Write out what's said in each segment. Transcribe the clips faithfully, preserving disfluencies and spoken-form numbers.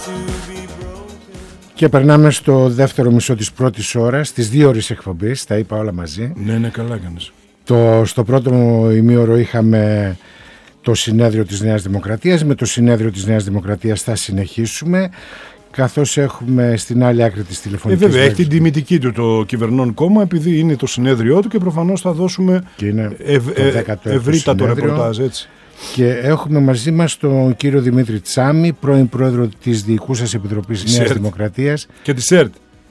Και περνάμε στο δεύτερο μισό της πρώτης ώρας, τις δύο ώρες εκπομπής, τα είπα όλα μαζί. Ναι, ναι, καλά έκανες. Το, στο πρώτο ημίωρο είχαμε το συνέδριο της Νέας Δημοκρατίας. Με το συνέδριο της Νέας Δημοκρατίας θα συνεχίσουμε, καθώς έχουμε στην άλλη άκρη της τηλεφωνικής. Ε, βέβαια, έχει την τιμητική του το κυβερνών κόμμα, επειδή είναι το συνέδριό του και προφανώς θα δώσουμε ευ, ε, ευρύτατο ρεπορτάζ, έτσι. Και έχουμε μαζί μας τον κύριο Δημήτρη Τσάμι, πρώην πρόεδρο της Διοικούσας Επιτροπής Νέας Δημοκρατίας. Και τη ΣΕΡΤ.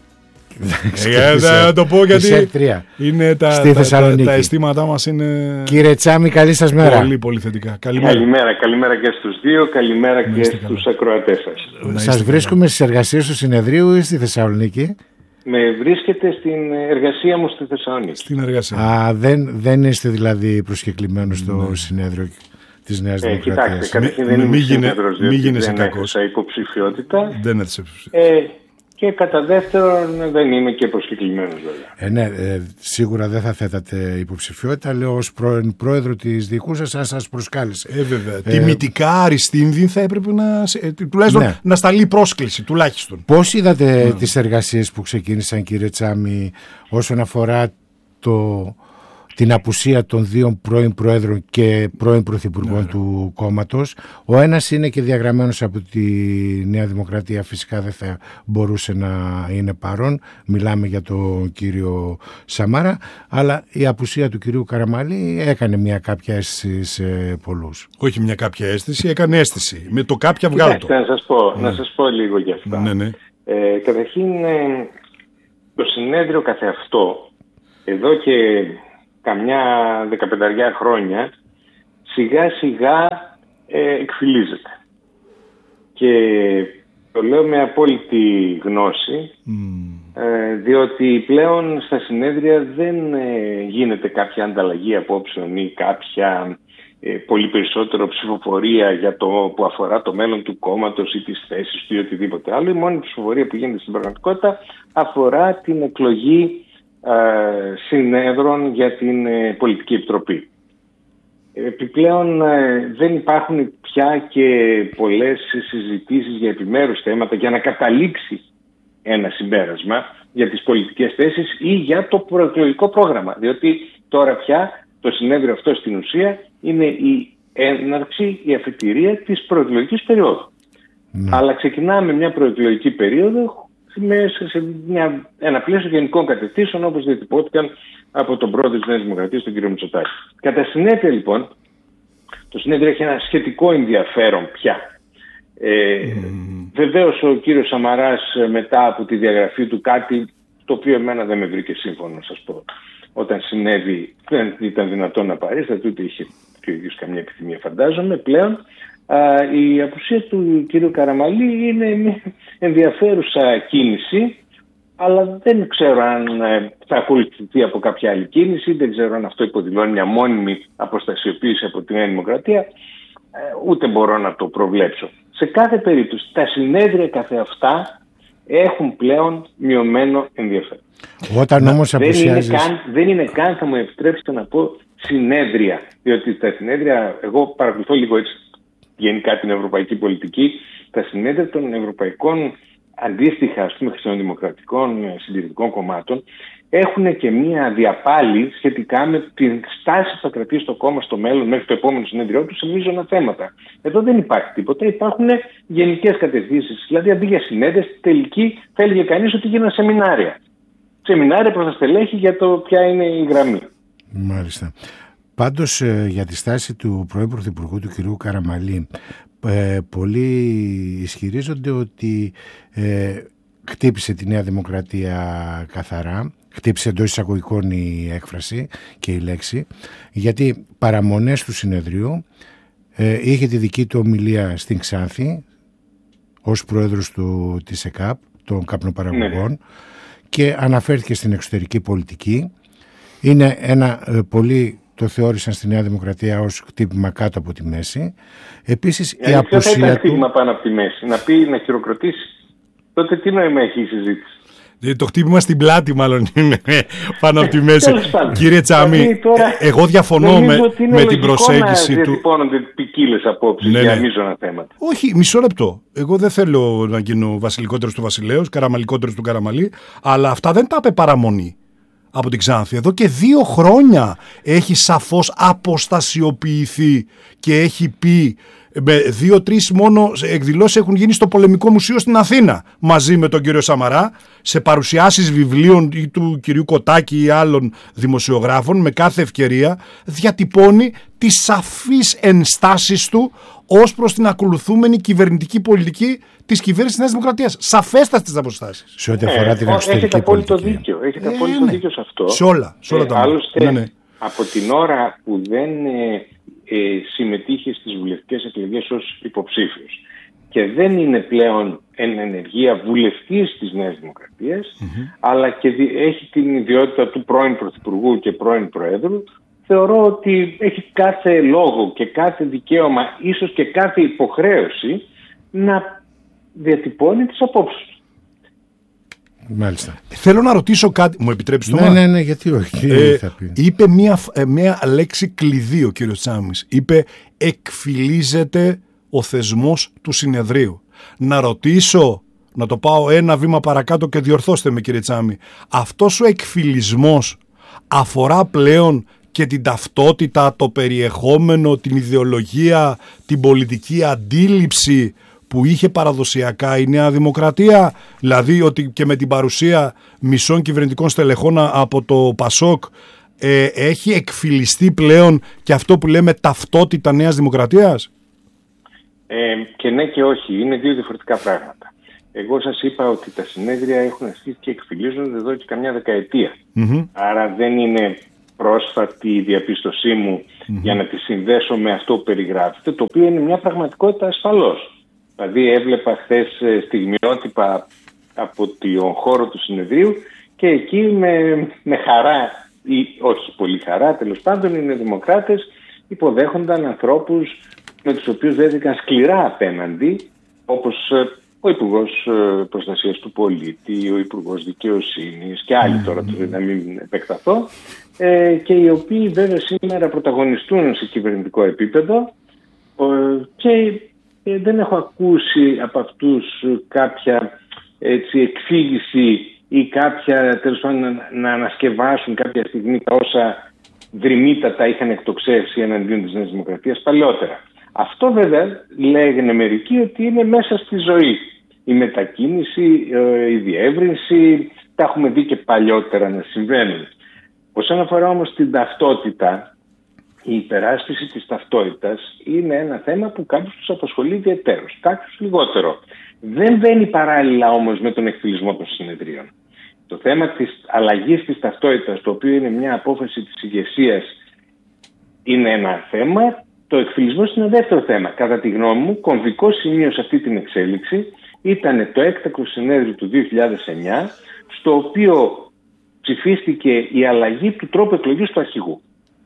Θα το πω γιατί είναι τα, τα, τα, τα αισθήματά μας είναι. Κύριε Τσάμι, καλή σας μέρα. Πολύ πολύ θετικά. Καλημέρα. Καλημέρα, καλημέρα και στους δύο, καλημέρα και στους ακροατές σας. Σας βρίσκουμε στις εργασίες του συνεδρίου ή στη Θεσσαλονίκη? Με βρίσκεται στην εργασία μου στη Θεσσαλονίκη. Στην εργασία. Α, δεν, δεν είστε δηλαδή προσκεκλημένος στο ναι. συνέδριο της Νέας ε, Δημοκρατίας? Κοιτάξτε, καταρχήν δεν είμαι συνέδρος, διότι δεν έθεσα υποψηφιότητα. Δεν έθεσα υποψηφιότητα. Ε, και κατά δεύτερον δεν είμαι και προσκεκλημένος βέβαια. Ε, ναι, ε, σίγουρα δεν θα θέτατε υποψηφιότητα. Λέω ως πρώην πρόεδρο της Διοικούσας σας, σας προσκάλεσε. Ε, βέβαια. Ε, Τιμητικά αριστείδη θα έπρεπε να, ε, τουλάχιστον ναι. να σταλεί πρόσκληση τουλάχιστον. Πώς είδατε ναι. τις εργασίες που ξεκίνησαν, κύριε Τσάμι, όσον αφορά το... την απουσία των δύο πρώην Προέδρων και πρώην Πρωθυπουργών ναι. του κόμματος? Ο ένας είναι και διαγραμμένος από τη Νέα Δημοκρατία, φυσικά δεν θα μπορούσε να είναι παρόν. Μιλάμε για τον κύριο Σαμάρα, αλλά η απουσία του κυρίου Καραμαλή έκανε μια κάποια αίσθηση σε πολλούς. Όχι μια κάποια αίσθηση, έκανε αίσθηση. Με το κάποια βγάλτο. Να σας πω, mm. να σας πω λίγο γι' αυτά. Ναι, ναι. Ε, καταρχήν, ε, το συνέδριο καθεαυτό, εδώ και καμιά δεκαπενταριά χρόνια, σιγά σιγά ε, εκφυλίζεται. Και το λέω με απόλυτη γνώση, mm. ε, διότι πλέον στα συνέδρια δεν ε, γίνεται κάποια ανταλλαγή απόψεων ή κάποια ε, πολύ περισσότερο ψηφοφορία για το, που αφορά το μέλλον του κόμματος ή τις θέσεις του ή οτιδήποτε άλλο. Η μόνη ψηφοφορία που γίνεται στην πραγματικότητα αφορά την εκλογή συνέδρων για την ε, Πολιτική Επιτροπή. Επιπλέον ε, δεν υπάρχουν πια και πολλές συζητήσεις για επιμέρους θέματα για να καταλήξει ένα συμπέρασμα για τις πολιτικές θέσεις ή για το προεκλογικό πρόγραμμα. Διότι τώρα πια το συνέδριο αυτό στην ουσία είναι η έναρξη, η αφετηρία της προεκλογικής περίοδου. Mm. Αλλά ξεκινάμε μια προεκλογική περίοδο μέσα σε μια, ένα πλαίσιο γενικών κατευθύνσεων όπως διατυπώθηκαν από τον πρόεδρο της Νέας Δημοκρατίας, τον κύριο Μητσοτάκη. Κατά συνέπεια λοιπόν, το συνέδριο έχει ένα σχετικό ενδιαφέρον πια. Ε, mm. Βεβαίως ο κύριος Σαμαράς μετά από τη διαγραφή του, κάτι το οποίο εμένα δεν με βρήκε σύμφωνο, να σας πω. Όταν συνέβη δεν ήταν δυνατόν να παρίσταται, ούτε είχε και ο ίδιος καμία επιθυμία φαντάζομαι πλέον. Uh, η απουσία του κύριου Καραμαλή είναι μια ενδιαφέρουσα κίνηση, αλλά δεν ξέρω αν uh, θα ακολουθηθεί από κάποια άλλη κίνηση, δεν ξέρω αν αυτό υποδηλώνει μια μόνιμη αποστασιοποίηση από τη Νέα Δημοκρατία, uh, ούτε μπορώ να το προβλέψω. Σε κάθε περίπτωση τα συνέδρια καθεαυτά έχουν πλέον μειωμένο ενδιαφέρον. Όταν όμως δεν, απουσιάζεις... είναι καν, δεν είναι καν, θα μου επιτρέψετε να πω, συνέδρια, διότι τα συνέδρια, εγώ παρακολουθώ λίγο έτσι γενικά την ευρωπαϊκή πολιτική, τα συνέδρια των ευρωπαϊκών αντίστοιχα ας πούμε χριστιανοδημοκρατικών συντηρητικών κομμάτων έχουν και μία διαπάλη σχετικά με την στάση που θα κρατήσει το κόμμα στο μέλλον μέχρι το επόμενο συνέδριό του σε μείζωνα θέματα. Εδώ δεν υπάρχει τίποτα, υπάρχουν γενικές κατευθύνσεις. Δηλαδή αντί για συνέδρια, στη τελική θα έλεγε κανείς ότι γίνανε σεμινάρια. Σεμινάρια προς τα στελέχη για το ποια είναι η γραμμή. Μάλιστα. Πάντως ε, για τη στάση του πρώην Πρωθυπουργού του κυρίου Καραμαλή, ε, πολλοί ισχυρίζονται ότι ε, χτύπησε τη Νέα Δημοκρατία καθαρά, χτύπησε εντός εισαγωγικών η έκφραση και η λέξη, γιατί παραμονές του συνεδρίου ε, είχε τη δική του ομιλία στην Ξάνθη ως πρόεδρος του, της ΕΚΑΠ, των καπνοπαραγωγών, ναι. και αναφέρθηκε στην εξωτερική πολιτική. Είναι ένα ε, πολύ... το θεώρησαν στη Νέα Δημοκρατία ως χτύπημα κάτω από τη μέση. Επίσης η απουσία του... Ποιο θα ήταν χτύπημα πάνω από τη μέση, να πει, να χειροκροτήσει. Τότε τι νόημα έχει η συζήτηση? Το χτύπημα στην πλάτη μάλλον είναι πάνω από τη μέση. Κύριε Τσάμι, τώρα, εγώ διαφωνώ με, με την προσέγγιση του. Δεν διατυπώνονται ποικίλες απόψεις ναι, για ναι. μείζωνα θέματα. Όχι, μισό λεπτό. Εγώ δεν θέλω να γίνω βασιλικότερος του βασιλέως, καραμαλικότερος του Καραμαλή, αλλά αυτά δεν τα είπε παραμονή από την Ξάνθη. Εδώ και δύο χρόνια έχει σαφώς αποστασιοποιηθεί και έχει πει. Με δύο-τρεις μόνο εκδηλώσεις έχουν γίνει στο Πολεμικό Μουσείο στην Αθήνα μαζί με τον κύριο Σαμαρά σε παρουσιάσεις βιβλίων ή του κυρίου Κοτάκη ή άλλων δημοσιογράφων. Με κάθε ευκαιρία διατυπώνει τις σαφείς ενστάσεις του ως προς την ακολουθούμενη κυβερνητική πολιτική της κυβέρνησης της Νέας Δημοκρατίας. Σαφέστατες αποστάσεις. Σε ό,τι αφορά ε, την εξωτερική πολιτική. Έχετε απόλυτο δίκιο. Έχετε ε, απόλυτο ναι. δίκιο σε αυτό. Σε όλα, σε όλα ε, τα άλλωστε, ναι, ναι. από την ώρα που δεν ε, ε, συμμετείχε στις βουλευτικές εκλογές ως υποψήφιος και δεν είναι πλέον εν ενεργεία βουλευτής της Νέας Δημοκρατίας, mm-hmm. αλλά και δι, έχει την ιδιότητα του πρώην Πρωθυπουργού και πρώην Προέδρου, θεωρώ ότι έχει κάθε λόγο και κάθε δικαίωμα, ίσως και κάθε υποχρέωση να διατυπώνει τις απόψεις του. Μάλιστα. Θέλω να ρωτήσω κάτι. Μου επιτρέψεις το ναι, ναι, ναι, γιατί όχι. Ε, θα πει. Είπε μία, μία λέξη κλειδί ο κύριος Τσάμις. Είπε εκφυλίζεται ο θεσμός του συνεδρίου. Να ρωτήσω, να το πάω ένα βήμα παρακάτω και διορθώστε με κύριε Τσάμι. Αυτός ο εκφυλισμός αφορά πλέον και την ταυτότητα, το περιεχόμενο, την ιδεολογία, την πολιτική αντίληψη που είχε παραδοσιακά η Νέα Δημοκρατία, δηλαδή ότι και με την παρουσία μισών κυβερνητικών στελεχών από το Πασόκ ε, έχει εκφυλιστεί πλέον και αυτό που λέμε ταυτότητα Νέας Δημοκρατίας? Ε, και ναι και όχι, είναι δύο διαφορετικά πράγματα. Εγώ σας είπα ότι τα συνέδρια έχουν αρχίσει και εκφυλίζονται εδώ και καμιά δεκαετία. Mm-hmm. Άρα δεν είναι πρόσφατη η διαπίστωσή μου mm-hmm. για να τη συνδέσω με αυτό που περιγράφεται, το οποίο είναι μια πραγματικότητα ασφαλώς. Δηλαδή έβλεπα χθες στιγμιότυπα από τον χώρο του συνεδρίου και εκεί με, με χαρά ή όχι πολύ χαρά, τέλος πάντων οι δημοκράτες υποδέχονταν ανθρώπους με τους οποίους δέθηκαν σκληρά απέναντι, όπως ο Υπουργός Προστασίας του Πολίτη, ο Υπουργός Δικαιοσύνης και άλλοι τώρα, να μην επεκταθώ, και οι οποίοι βέβαια σήμερα πρωταγωνιστούν σε κυβερνητικό επίπεδο και δεν έχω ακούσει από αυτούς κάποια έτσι, εξήγηση ή κάποια, τέλος πάντων, να, να ανασκευάσουν κάποια στιγμή τα όσα δρυμύτατα είχαν εκτοξεύσει εναντίον της Νέας Δημοκρατίας παλαιότερα. Αυτό βέβαια λέγανε μερικοί ότι είναι μέσα στη ζωή. Η μετακίνηση, η διεύρυνση, τα έχουμε δει και παλιότερα να συμβαίνουν. Όσον αφορά όμως την ταυτότητα, η υπεράσπιση της ταυτότητας είναι ένα θέμα που κάποιους τους απασχολεί ιδιαιτέρως, κάποιους λιγότερο. Δεν βαίνει παράλληλα όμως με τον εκφυλισμό των συνεδρίων. Το θέμα της αλλαγής της ταυτότητας, το οποίο είναι μια απόφαση της ηγεσίας, είναι ένα θέμα. Το εκφυλισμός είναι ένα δεύτερο θέμα. Κατά τη γνώμη μου, κομβικό σημείο σε αυτή την εξέλιξη ήταν το έκτακτο συνέδριο του δύο χιλιάδες εννιά, στο οποίο ψηφίστηκε η αλλαγή του τρόπου εκλογής του αρχηγού.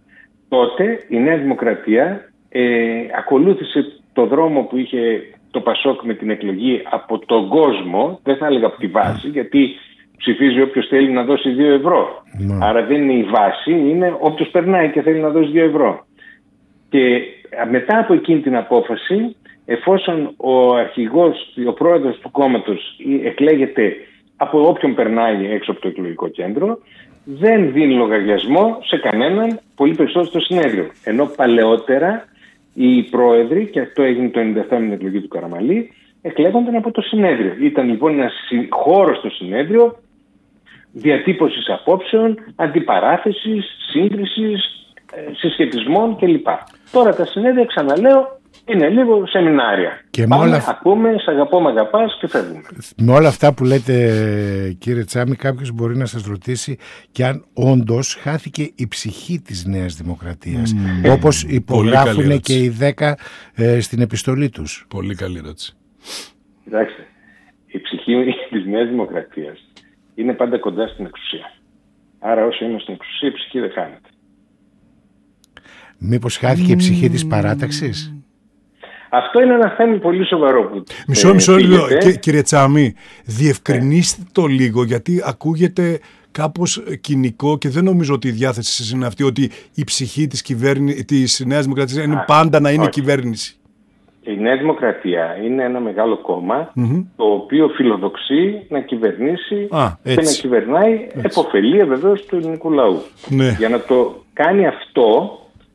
Τότε η Νέα Δημοκρατία ε, ακολούθησε το δρόμο που είχε το Πασόκ με την εκλογή από τον κόσμο, δεν θα έλεγα από τη βάση, γιατί ψηφίζει όποιος θέλει να δώσει δύο ευρώ. Mm. Άρα δεν είναι η βάση, είναι όποιος περνάει και θέλει να δώσει δύο ευρώ. Και μετά από εκείνη την απόφαση, εφόσον ο αρχηγός, ο πρόεδρος του κόμματος εκλέγεται από όποιον περνάει έξω από το εκλογικό κέντρο, δεν δίνει λογαριασμό σε κανέναν, πολύ περισσότερο στο συνέδριο. Ενώ παλαιότερα οι πρόεδροι, και αυτό έγινε το ενενήντα επτά με την εκλογή του Καραμαλή, εκλέγονταν από το συνέδριο. Ήταν λοιπόν ένα χώρο στο συνέδριο διατύπωσης απόψεων, αντιπαράθεσης, σύγκρισης, συσχετισμών κλπ. Τώρα τα συνέδρια, ξαναλέω, είναι λίγο σεμινάρια. Και Πάμε, όλα... ακούμε, σ' αγαπώ, μ' αγαπάς και φεύγουμε. Με όλα αυτά που λέτε, κύριε Τσάμι, κάποιος μπορεί να σας ρωτήσει και αν όντως χάθηκε η ψυχή της Νέας Δημοκρατίας, mm. όπως υπογράφουν και οι δέκα ε, στην επιστολή τους. Πολύ καλή ερώτηση. Κοιτάξτε, η ψυχή της Νέας Δημοκρατίας είναι πάντα κοντά στην εξουσία. Άρα όσο είμαστε στην εξουσία, η ψυχή δεν χάνεται. Μήπως χάθηκε mm. η ψυχή της παράταξης? Αυτό είναι ένα θέμα πολύ σοβαρό. Που, μισό, ε, μισό λίγο, κύριε Τσάμι, διευκρινίστε ε. το λίγο, γιατί ακούγεται κάπως κοινικό και δεν νομίζω ότι η διάθεση σας είναι αυτή, ότι η ψυχή της, κυβέρνη, της Νέας Δημοκρατίας είναι Α, πάντα να είναι όχι. κυβέρνηση. Η Νέα Δημοκρατία είναι ένα μεγάλο κόμμα mm-hmm. το οποίο φιλοδοξεί να κυβερνήσει Α, και να κυβερνάει επωφελία βεβαίως του ελληνικού λαού. Ναι. Για να το κάνει αυτό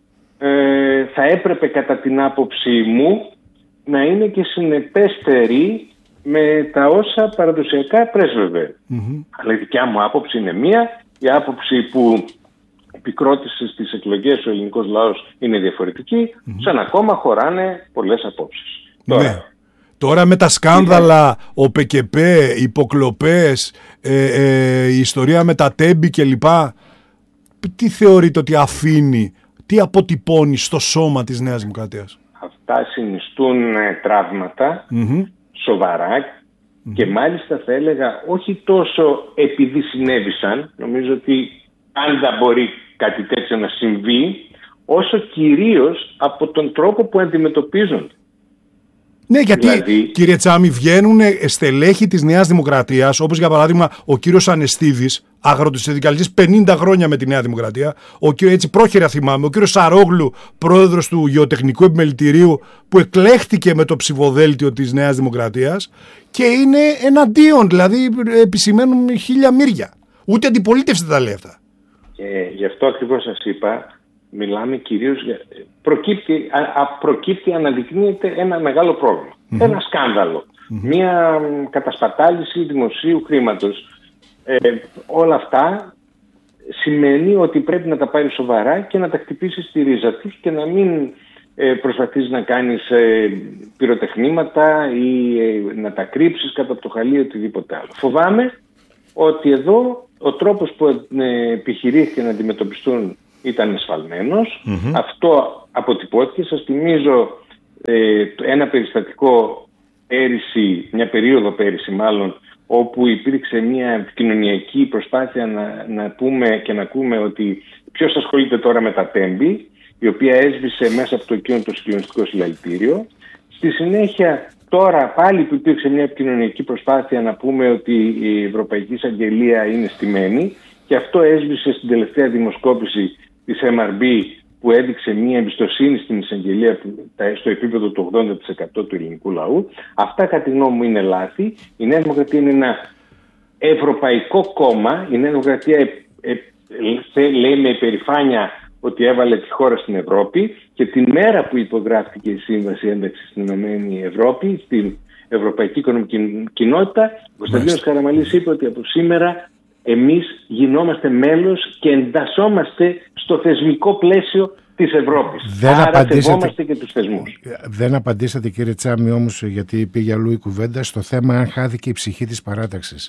ε, θα έπρεπε κατά την άποψή μου να είναι και συνεπέστερη με τα όσα παραδοσιακά πρέσβευε. Mm-hmm. Αλλά η δικιά μου άποψη είναι μία, η άποψη που επικρότησε στις εκλογές ο ελληνικός λαός είναι διαφορετική, mm-hmm. σε ένα κόμμα χωράνε πολλές απόψεις. Ναι. Τώρα, Τώρα με τα σκάνδαλα, ο ΠΚΠ, οι υποκλοπές, ε, ε, η ιστορία με τα τέμπη κλπ. Τι θεωρείτε ότι αφήνει, τι αποτυπώνει στο σώμα της Νέας Δημοκρατίας? Αυτά συνιστούν ε, τραύματα mm-hmm. σοβαρά mm-hmm. και μάλιστα θα έλεγα όχι τόσο επειδή συνέβησαν, νομίζω ότι πάντα μπορεί κάτι τέτοιο να συμβεί, όσο κυρίως από τον τρόπο που αντιμετωπίζονται. Ναι, γιατί δηλαδή, κύριε Τσάμι, βγαίνουν στελέχη της Νέας Δημοκρατίας, όπως για παράδειγμα ο κύριος Ανεστίδης, αγροτοσυνδικαλιστής πενήντα χρόνια με τη Νέα Δημοκρατία, ο κύριος, έτσι πρόχειρα θυμάμαι, ο κύριος Σαρόγλου, πρόεδρος του Γεωτεχνικού Επιμελητηρίου, που εκλέχθηκε με το ψηφοδέλτιο της Νέας Δημοκρατίας και είναι εναντίον, δηλαδή επισημαίνουν χίλια μύρια. Ούτε αντιπολίτευση δεν τα λέει αυτά. Και γι' αυτό ακριβώς σας είπα, μιλάμε κυρίως για... Προκύπτει, α, α, προκύπτει, αναδεικνύεται ένα μεγάλο πρόβλημα. Mm-hmm. Ένα σκάνδαλο. Mm-hmm. Μια κατασπατάληση δημοσίου χρήματος. Ε, όλα αυτά σημαίνει ότι πρέπει να τα πάρει σοβαρά και να τα χτυπήσει στη ρίζα τους και να μην ε, προσπαθείς να κάνεις ε, πυροτεχνήματα ή ε, να τα κρύψεις κάτω από το χαλί ή οτιδήποτε άλλο. Φοβάμαι ότι εδώ ο τρόπος που ε, επιχειρήθηκε να αντιμετωπιστούν ήταν εσφαλμένος. Mm-hmm. Αυτό αποτυπώθηκε. Σας θυμίζω ε, ένα περιστατικό πέρυσι, μια περίοδο πέρυσι μάλλον, όπου υπήρξε μια κοινωνιακή προσπάθεια να, να πούμε και να ακούμε ότι ποιος ασχολείται τώρα με τα τέμπη, η οποία έσβησε μέσα από το εκείνο το συγκλονιστικό συλλαλητήριο. Στη συνέχεια, τώρα πάλι που υπήρξε μια κοινωνιακή προσπάθεια να πούμε ότι η Ευρωπαϊκή Εισαγγελία είναι στημένη, και αυτό έσβησε στην τελευταία δημοσκόπηση της εμ αρ μπι που έδειξε μια εμπιστοσύνη στην εισαγγελία στο επίπεδο του ογδόντα τοις εκατό του ελληνικού λαού. Αυτά κατά τη γνώμη μου είναι λάθη. Η Νέα Δημοκρατία είναι ένα ευρωπαϊκό κόμμα. Η Νέα Δημοκρατία ε, ε, λέει με υπερηφάνεια ότι έβαλε τη χώρα στην Ευρώπη, και την μέρα που υπογράφηκε η Σύμβαση Ένταξης στην Ενωμένη Ευρώπη, στην Ευρωπαϊκή Οικονομική Κοινότητα, ο Κωνσταντίνος Καραμανλής είπε ότι από σήμερα εμείς γινόμαστε μέλος και εντασσόμαστε στο θεσμικό πλαίσιο της Ευρώπης. Δεν Άρα απαντήσατε, σεβόμαστε και τους θεσμούς. Δεν απαντήσατε, κύριε Τσάμι, όμως, γιατί πήγε αλλού η κουβέντα, στο θέμα αν χάθηκε η ψυχή της παράταξης.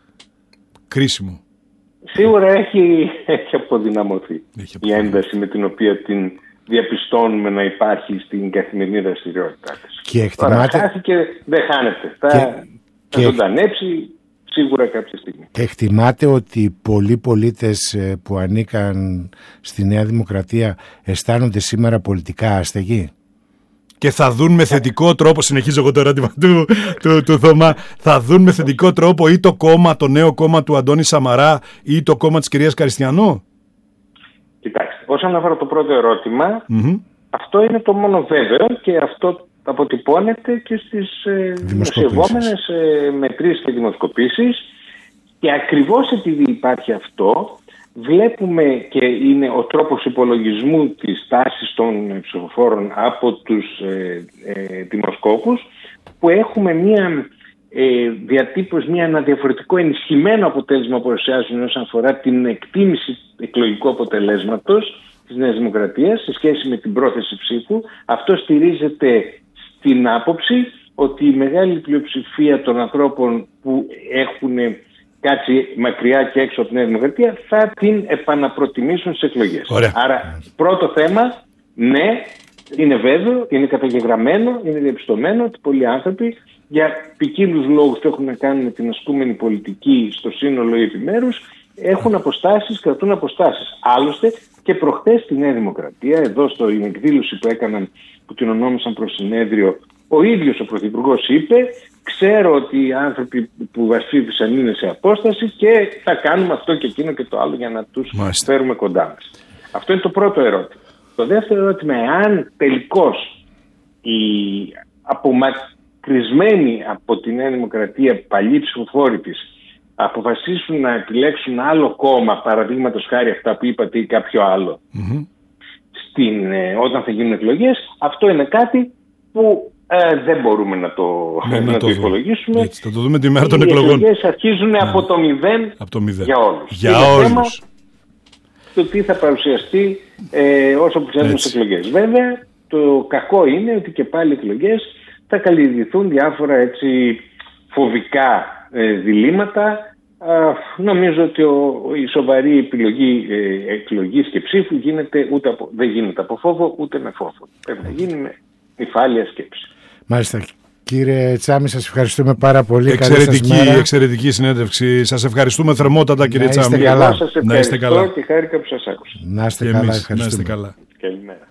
Κρίσιμο. Σίγουρα έχει, έχει αποδυναμωθεί έχει η ένταση με την οποία την διαπιστώνουμε να υπάρχει στην καθημερινή δραστηριότητά της. Και εκτιμάτε... Τώρα χάθηκε, δεν χάνεται. Θα, θα και... ζωντανέψει σίγουρα κάποια στιγμή. Εκτιμάτε ότι πολλοί πολίτες που ανήκαν στη Νέα Δημοκρατία αισθάνονται σήμερα πολιτικά άστεγοι? Και θα δουν με θετικό τρόπο, συνεχίζω εγώ το ερώτημα του, του, του Θωμά, θα δουν με θετικό τρόπο ή το κόμμα, το νέο κόμμα του Αντώνη Σαμαρά ή το κόμμα της κυρίας Καριστιανού? Κοιτάξτε, όσον αφορά το πρώτο ερώτημα, mm-hmm. αυτό είναι το μόνο βέβαιο και αυτό αποτυπώνεται και στις ε, δημοσιευόμενες ε, μετρήσεις και δημοσκοπήσεις, και ακριβώς επειδή υπάρχει αυτό βλέπουμε, και είναι ο τρόπος υπολογισμού της τάσης των ψηφοφόρων από τους ε, ε, δημοσκόπους, που έχουμε μια ε, διατύπωση, μια, ένα διαφορετικό ενισχυμένο αποτέλεσμα που παρουσιάζουν όσον αφορά την εκτίμηση εκλογικού αποτελέσματος της Νέας Δημοκρατίας σε σχέση με την πρόθεση ψήφου. Αυτό στηρίζεται στην άποψη ότι η μεγάλη πλειοψηφία των ανθρώπων που έχουν κάτσει μακριά και έξω από τη Νέα Δημοκρατία θα την επαναπροτιμήσουν στις εκλογές. Ωραία. Άρα πρώτο θέμα, ναι, είναι βέβαιο, είναι καταγεγραμμένο, είναι διαπιστωμένο ότι πολλοί άνθρωποι για ποικίλους λόγους που έχουν να κάνουν με την ασκούμενη πολιτική στο σύνολο ή επιμέρους έχουν αποστάσεις, κρατούν αποστάσεις. Άλλωστε και προχτές στη Νέα Δημοκρατία, εδώ στην εκδήλωση που έκαναν, που που την ονόμασαν προς συνέδριο, ο ίδιος ο Πρωθυπουργός είπε: ξέρω ότι οι άνθρωποι που μας ψήφισαν είναι σε απόσταση και θα κάνουμε αυτό και εκείνο και το άλλο για να τους Μάλιστα. φέρουμε κοντά μας. Αυτό είναι το πρώτο ερώτημα. Το δεύτερο ερώτημα, εάν τελικώς οι απομακρυσμένοι από τη Νέα Δημοκρατία παλιοί ψηφοφόροι της αποφασίσουν να επιλέξουν άλλο κόμμα, παραδείγματος χάρη αυτά που είπατε ή κάποιο άλλο, mm-hmm. στην, ε, όταν θα γίνουν εκλογές, αυτό είναι κάτι που ε, δεν μπορούμε να το, ναι, να να το, το υπολογίσουμε. Έτσι, θα το δούμε τη μέρα των εκλογών. Οι εκλογές αρχίζουν yeah. από, το μηδέν από το μηδέν για όλους. Για όλους. Το τι θα παρουσιαστεί ε, όσο που ξέρουμε στις εκλογές. Βέβαια, το κακό είναι ότι και πάλι οι εκλογές θα καλλιεργηθούν διάφορα έτσι φοβικά ε, διλήμματα. Α, νομίζω ότι ο, η σοβαρή επιλογή ε, εκλογής και ψήφου γίνεται ούτε από, δεν γίνεται από φόβο ούτε με φόβο. Πρέπει να γίνει με νυφάλια σκέψη. Μάλιστα. Κύριε Τσάμι, σας ευχαριστούμε πάρα πολύ. Εξαιρετική, εξαιρετική συνέντευξη. Σας ευχαριστούμε θερμότατα, κύριε να είστε Τσάμι. Καλά. Σας ευχαριστώ να είστε καλά. Και χάρηκα που σας άκουσα. Να είστε και καλά. Εμείς, να είστε καλά. Καλημέρα.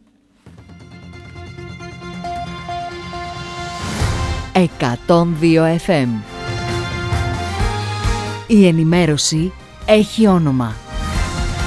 εκατόν δύο εφ εμ. Η ενημέρωση έχει όνομα.